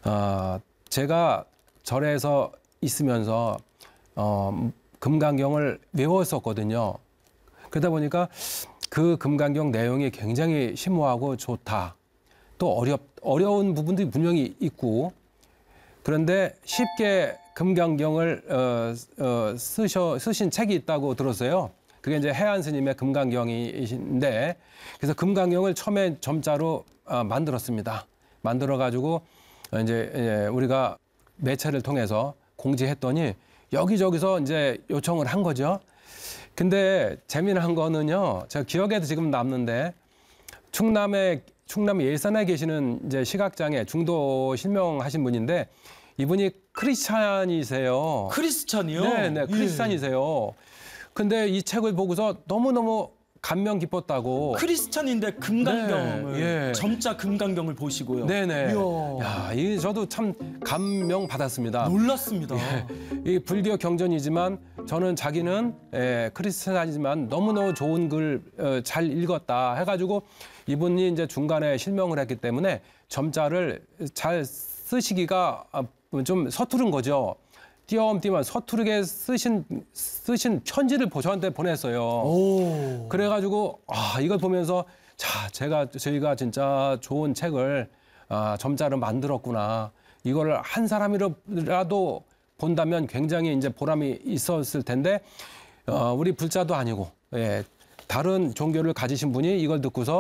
제가 절에서 있으면서 금강경을 외웠었거든요. 그러다 보니까 그 금강경 내용이 굉장히 심오하고 좋다. 또 어려운 부분들이 분명히 있고, 그런데 쉽게 금강경을 쓰신 책이 있다고 들었어요. 그게 이제 해안 스님의 금강경이신데, 그래서 금강경을 처음에 점자로 만들었습니다. 만들어가지고 이제 우리가 매체를 통해서 공지했더니 여기저기서 이제 요청을 한 거죠. 근데 재미난 거는요, 제가 기억에도 지금 남는데, 충남 예산에 계시는 이제 시각장애 중도 실명하신 분인데, 이분이 크리스찬이세요. 크리스찬이요? 네, 크리스찬이세요. 근데 이 책을 보고서 너무너무 감명 깊었다고. 크리스찬인데 금강경을, 네, 예. 점자 금강경을 보시고요. 네네. 이야. 이 저도 참 감명 받았습니다. 놀랐습니다. 이 불교 경전이지만 저는 자기는 크리스찬이지만 너무너무 좋은 글 잘 읽었다 해가지고 이분이 이제 중간에 실명을 했기 때문에 점자를 잘 쓰시기가 좀 서투른 거죠. 띄엄띄엄 서투르게 쓰신 편지를 저한테 보냈어요. 오. 그래가지고 이걸 보면서 저희가 진짜 좋은 책을 점자로 만들었구나. 이거를 한 사람이라도 본다면 굉장히 이제 보람이 있었을 텐데 우리 불자도 아니고 다른 종교를 가지신 분이 이걸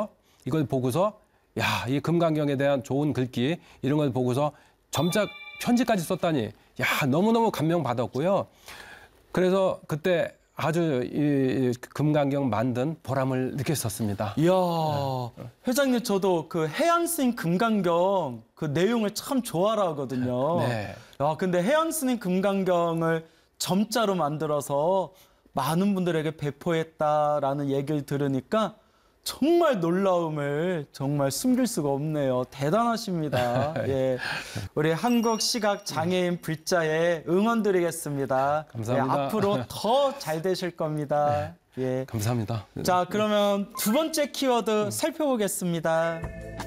보고서 이 금강경에 대한 좋은 글귀 이런 걸 보고서 점자 편지까지 썼다니 너무너무 감명받았고요. 그래서 그때 아주 이 금강경 만든 보람을 느꼈었습니다. 이야, 회장님 저도 그 해안스님 금강경 그 내용을 참 좋아라 하거든요. 네. 근데 해안스님 금강경을 점자로 만들어서 많은 분들에게 배포했다라는 얘기를 들으니까 정말 놀라움을 정말 숨길 수가 없네요. 대단하십니다. 예, 우리 한국시각장애인 불자에 응원드리겠습니다. 감사합니다. 앞으로 더 잘 되실 겁니다. 예, 감사합니다. 자, 그러면 두 번째 키워드 살펴보겠습니다.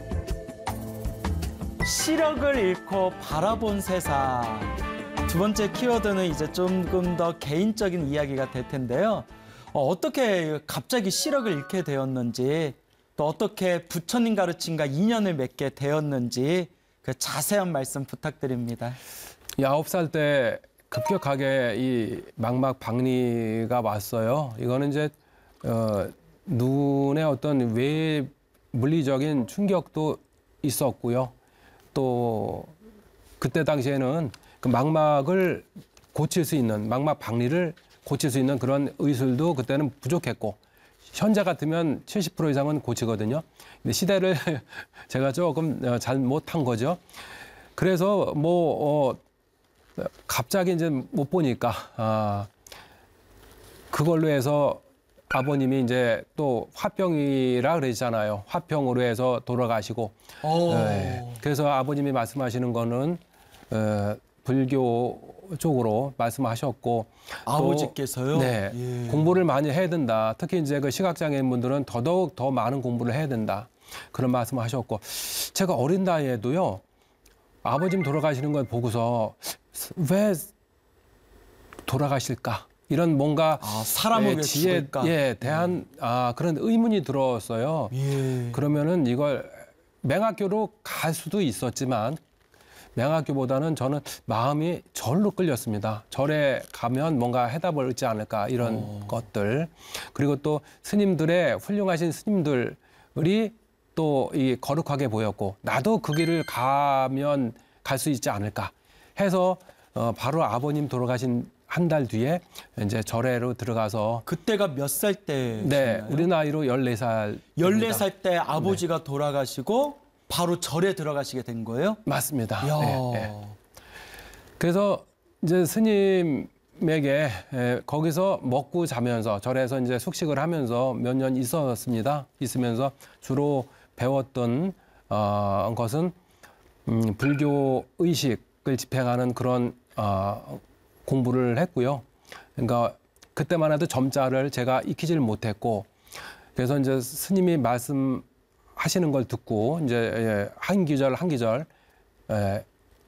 시력을 잃고 바라본 세상. 두 번째 키워드는 이제 조금 더 개인적인 이야기가 될 텐데요. 어떻게 갑자기 시력을 잃게 되었는지, 또 어떻게 부처님 가르침과 인연을 맺게 되었는지 그 자세한 말씀 부탁드립니다. 9살 때 급격하게 이 망막 박리가 왔어요. 이거는 이제 눈에 어떤 외 물리적인 충격도 있었고요. 또 그때 당시에는 그 망막을 고칠 수 있는 망막 박리를 고칠 수 있는 그런 의술도 그때는 부족했고 현재 같으면 70% 이상은 고치거든요. 근데 시대를 제가 조금 잘못한 거죠. 그래서 갑자기 이제 못 보니까 그걸로 해서 아버님이 이제 또 화병이라 그러잖아요. 화병으로 해서 돌아가시고. 그래서 아버님이 말씀하시는 거는 불교 쪽으로 말씀하셨고 아버지께서요? 네, 예. 공부를 많이 해야 된다. 특히 이제 그 시각장애인분들은 더더욱 더 많은 공부를 해야 된다. 그런 말씀하셨고 제가 어린 나이에도요. 아버님 돌아가시는 걸 보고서 왜 돌아가실까? 이런 뭔가 사람을 지혜에 대한 그런 의문이 들었어요. 예. 그러면은 이걸 맹학교로 갈 수도 있었지만 맹학교보다는 저는 마음이 절로 끌렸습니다. 절에 가면 뭔가 해답을 얻지 않을까 이런 것들. 그리고 또 스님들의 훌륭하신 스님들이 또 이 거룩하게 보였고 나도 그 길을 가면 갈 수 있지 않을까 해서 바로 아버님 돌아가신 한 달 뒤에 이제 절에로 들어가서 그때가 몇 살 때? 네, 우리 나이로 14살. 14살 때 아버지가 돌아가시고 바로 절에 들어가시게 된 거예요? 맞습니다. 이야. 네. 그래서 이제 스님에게 거기서 먹고 자면서 절에서 이제 숙식을 하면서 몇 년 있었습니다. 있으면서 주로 배웠던 것은 불교 의식을 집행하는 그런 공부를 했고요. 그러니까 그때만 해도 점자를 제가 익히지를 못했고, 그래서 이제 스님이 말씀하시는 걸 듣고 이제 한 기절 한 기절